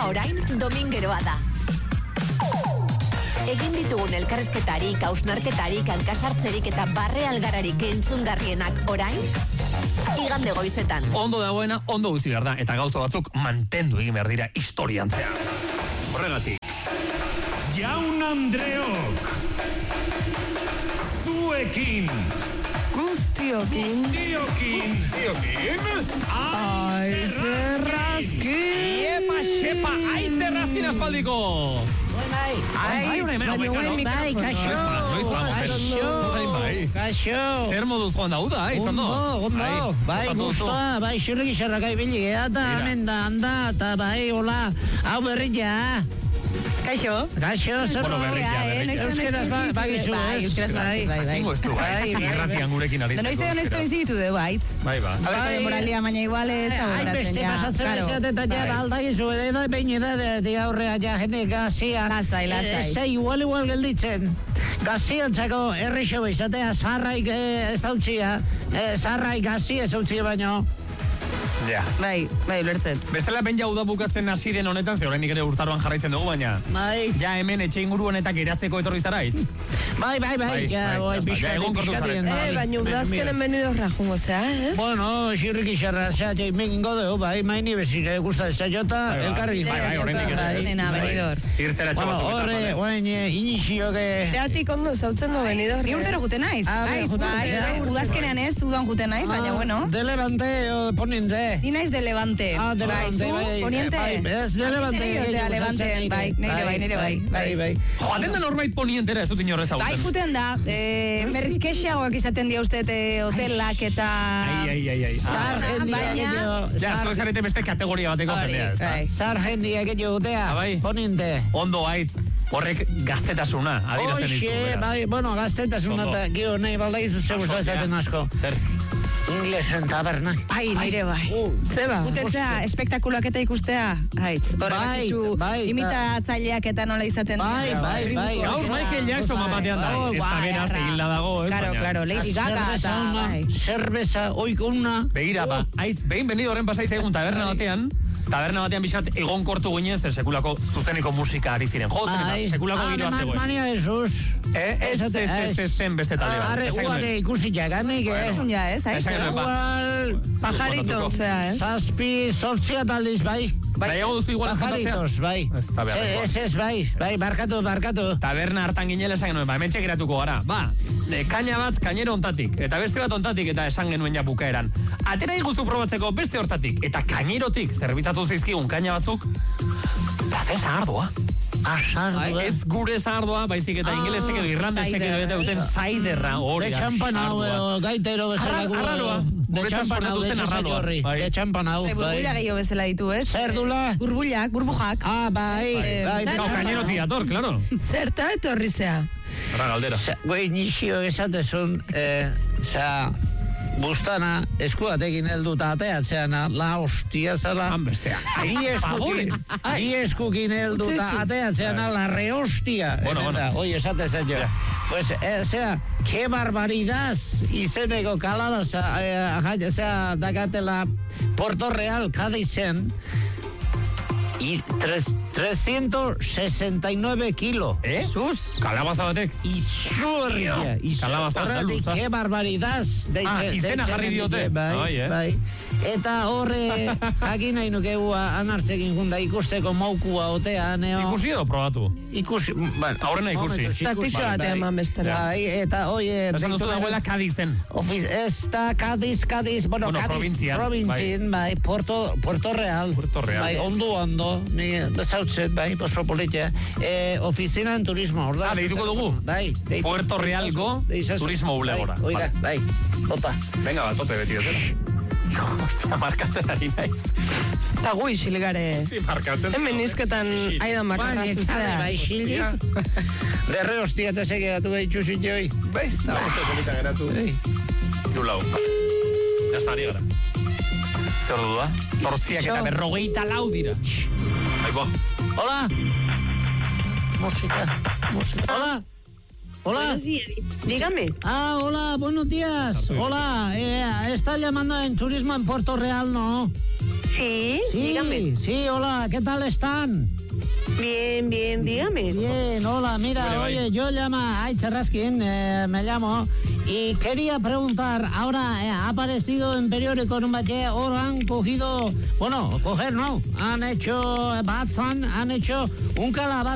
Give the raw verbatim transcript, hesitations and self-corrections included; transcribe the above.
orain domingeroa da. Egin ditugun elkarrizketarik, hausnarketarik, hankasartzerik eta barre algararik entzungarrienak orain, igande goizetan. Ondo dagoena, ondo guzti behar da, eta gauza batzuk mantendu egin behar dira historian zehar. Horregatik. Jaun Andreok! Zuekin! Guztiokin! Guztiokin! Guztiokin! Aizerrazkin! Iepa, xepa, aizerrazkin aspaldiko! Bai, bai, bai, bai, bai, kaixo! Kaixo! Kaixo! Zer moduz joan da, uda, eh? Ondo, ondo, bai, guztua, bai, xerrik xerrakai bilik, eta hemen da, handa, eta bai, hola, hau berria, Kaixo. Kaixo, zer bueno, berrikia, berrikia. Euskeraz bagizu, bai, euskaraz bai, bai, bai. Zingo ez du, bai, irratian gurekin aritzeko. Da noiz edo koinziditu du, baitz. Bai, ba. A ver, demoralia maña igualet, eta Hain beste pasatzen bezat eta ja aldagizu, eta behin edatik aurrea ja jende gazia. Lasai, lasai. Eze, igual, igual gelditzen. Gaziantzako errixo izatea, zarraik ez hautzia, zarraik gazi ez hautzia baino. Ja. Bai, bai, ulertzen. Bestela ben jau da bukatzen hasi den honetan, ze oraindik ere urtaroan jarraitzen dugu, baina Bai. ja hemen etxe inguru honetak geratzeko etorri zarait. Bai, bai, bai, ja, bai, bizkati, bizkati. Eh, baina udazkenen benidorra jungo zea, ez? Bueno, xirrik izarra, zeat, megingo dugu, bai, maini bezire gusta zaiota, elkarri. Bai, bai, oraindik ere. Nena, benidor. Irtera Bueno, horre, oain, inizio, que... Beatik ondo zautzen du benidor. Ni urtero juten naiz. Bai, bai, udazkenean ez, udan juten naiz, baina bueno. De Levante, poninte. Ni naiz de Levante. Ah, de Levante, bai. Poniente. Ez, de Levante. De Levante, bai, nire bai, nire bai. Bai, bai. Joaten da norbait ponientera, ez dut inorrez hau. Bai, juten da, merkexeagoak izaten dia uste hotelak eta... Ai, ai, ai, ai. Zar jendia gehiago. Ja, ez zarete beste kategoria bateko jendea, ez da? Zar jendia gehiago gutea, poninte. Ondo haitz, horrek gaztetasuna, adirazten dizu. Oixe, bai, bueno, gaztetasuna eta gio nahi baldagizu ze gusta esaten asko. Zer? Inglesen taberna. Ai, nire bai. Zeba. Gutetzea, espektakuloak eta ikustea. Ait, Bai, bai. imitatzaileak eta nola izaten. Bai, bai, bai. Gaur Michael Jackson mapatean da. Ez da beraz egin dago, ez? Claro, claro, Lady Gaga eta... Zerbeza, oikuna. Begira, ba, haitz, behin benido horren pasaiz egun taberna batean, taberna batean bizat egon kortu guinez, sekulako zuzeneko musika ari ziren. Jotzen eta sekulako giroa zegoen. Mania Jesus. Ez, ez, ez, ez, zen beste talde bat. Arre, uare ikusi jaganik, eh? Ja, ez, ait. Igual... Pajarito, zea, eh? Zazpi, sortzia taldiz, bai. Nahiago duzu igual Pajaritos, bai. Ez, ez, bai. Bai, barkatu, barkatu. Taberna hartan ginela esan genuen, ba, hemen txekeratuko gara. Ba, e, kaina bat kainero ontatik, eta beste bat ontatik, eta esan genuen ja bukaeran. Atera iguzu probatzeko beste hortatik, eta kainerotik zerbitatu zizkigun kaina batzuk, laten zahardoa. Azardua. Ez gure zahardoa, baizik eta ingelesek edo irlandesek edo eta duten zaiderra hori. De txampanau, gaitero bezalako. Arraroa. De txampanau, de txasak horri. De txampanau, bai. Burbulla gehiago bezala ditu, ez? Zer dula? Burbullak, burbujak. Ah, bai. Bai, Gau, kainerotik ator, klaro. Zerta etorri zea. Arra galdera. Güey, nixio esatezun, za... Bustana, eskuatekin helduta ateatzeana, la hostia zala. Han bestea. Ieskukin, ieskukin helduta ateatzeana, la rehostia. Bueno, bueno. Oi, esatezen jo. Pues, eh, sea, que barbaridaz izeneko kalada, eh, sea, dakatela Puerto Real, Cadizen, y tres, trescientos sesenta y nueve kilo. Eh? Sus. Kalabaza batek. Izuerria. Kalabaza. Horretik, que barbaridaz. Ah, izena jarri diote. Bai, bai. Eta horre, jakin nahi nukeu anartzekin junda ikusteko maukua otea, neo. Ikusi edo probatu? Ikusi, bueno. Aurrena ikusi. Zatitxo batean eman bestela. Bai, eta, oie... Esan duzu dagoela Cadizen. Ez da Cadiz, Cadiz, bueno, Bueno, Cadiz, provintzia, provintzin, bai, Puerto, Puerto Real. Puerto Real. Bai, ondo, ondo, ni bezautzet, bai, oso politia. Eh, oficina en turismo, orda. Ah, deituko dugu? Bai. Puerto Realgo turismo bulegora. Oiga, bai, opa. Venga, ba, tope beti dutela. Hostia, markatzen ari naiz. Eta gu isiligare. Sí, markatzen. Hemen nizketan aidan makarra zuzea. Bai, isilik. Derre hostia, eta segatu behitxu zitxoi. Bai, eta beste polita geratu. Iru lau. Jazta ari gara. Zer du da? Zortziak eta berrogeita lau dira. Aibo. Hola. Música, música. Hola. Hola. Buenos días. Dígame. Ah, hola, buenos días. Hola, eh, está llamando en turismo en Puerto Real, ¿no? Sí, Sí, dígame. sí, hola, ¿qué tal están? Bien, bien, dígame. Bien, hola, mira, Vale, oye, vale. yo llamo Aicha Raskin, eh, me llamo, y quería preguntar, ahora eh, ha aparecido en periódico un que ahora han cogido, bueno, coger no, han hecho, Batson, han hecho un calabaza